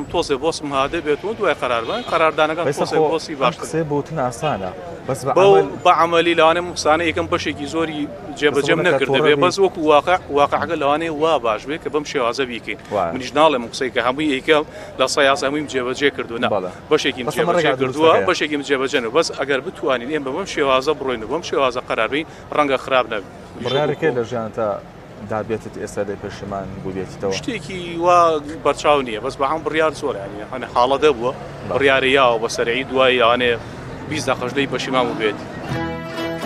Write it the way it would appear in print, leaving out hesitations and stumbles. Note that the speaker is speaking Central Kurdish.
تۆزێ بۆسم هادە بێتەوە دوای قەراربان قەراردانەکان تۆزێ بۆسی باشتر قسەی بۆتن ئاسانە بەس بە عملی لەوانەیە مقسانە یەکەم بەشێکی زۆری جێبەجێم نەکردبێ بەس وەکو واقعەکە لەوانەیە وا باش بێت کە بەم شێوازە بیکەین منیش ناڵێم قسەی کە هەمووی یەکەم لە سەیاس هەموویم جێبەجێ کردوونە بەشێکیم جێبەجێ کردووە بەشێکیم جێبەجێنەوە بەس ئەگەر بتوانین ئێمە بەم شێوازە بڕۆین و بەم شێوازە قەراربین ڕەنگە خراپ نەبێت. بڕیارەکەی لە ژیانتە دابێتت ئێستا دەی پەشیمان بووبێتیتەوە؟ شتێکی وا بەرچاو نییە بەس بەهەم بڕیار زۆرانە هەنێ حاڵەدە بووە بڕیارەیەوە بە سەرعی دوای یانێ 20 دقەش دەی پەشیمان بووبێت.